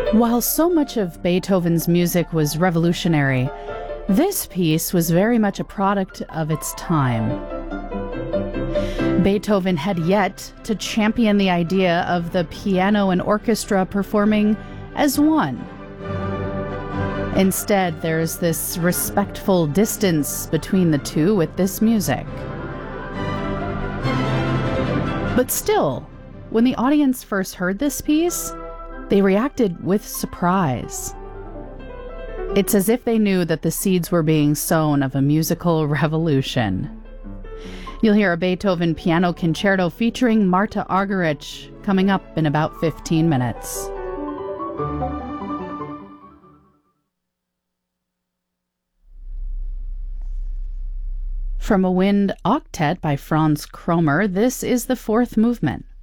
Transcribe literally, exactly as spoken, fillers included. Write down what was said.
While so much of Beethoven's music was revolutionary, this piece was very much a product of its time. Beethoven had yet to champion the idea of the piano and orchestra performing as one. Instead, there's this respectful distance between the two with this music. But still, when the audience first heard this piece, they reacted with surprise. It's as if they knew that the seeds were being sown of a musical revolution. You'll hear a Beethoven piano concerto featuring Marta Argerich coming up in about fifteen minutes. From a Wind Octet by Franz Kromer, this is the fourth movement.